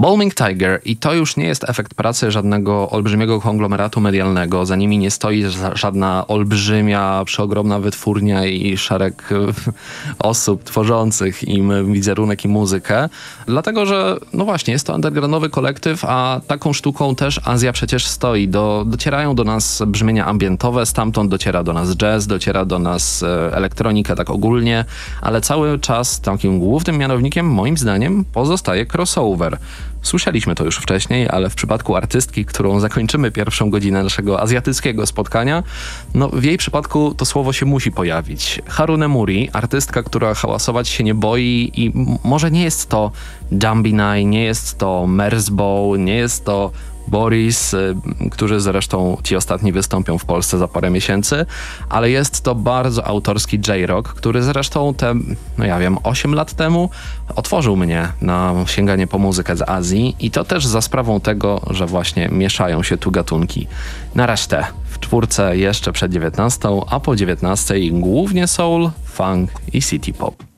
Balming Tiger i to już nie jest efekt pracy żadnego olbrzymiego konglomeratu medialnego. Za nimi nie stoi żadna olbrzymia, przeogromna wytwórnia i szereg osób tworzących im wizerunek i muzykę. Dlatego, że no właśnie, jest to undergroundowy kolektyw, a taką sztuką też Azja przecież stoi. Docierają do nas brzmienia ambientowe, stamtąd dociera do nas jazz, dociera do nas elektronika tak ogólnie, ale cały czas takim głównym mianownikiem moim zdaniem pozostaje crossover. Słyszeliśmy to już wcześniej, ale w przypadku artystki, którą zakończymy pierwszą godzinę naszego azjatyckiego spotkania, no w jej przypadku to słowo się musi pojawić. Harune Muri, artystka, która hałasować się nie boi i może nie jest to Jambinai, nie jest to Merzbow, nie jest to Boris, którzy zresztą ci ostatni wystąpią w Polsce za parę miesięcy, ale jest to bardzo autorski J-Rock, który zresztą 8 lat temu otworzył mnie na sięganie po muzykę z Azji i to też za sprawą tego, że właśnie mieszają się tu gatunki. Na resztę w czwórce jeszcze przed 19, a po 19 głównie soul, funk i city pop.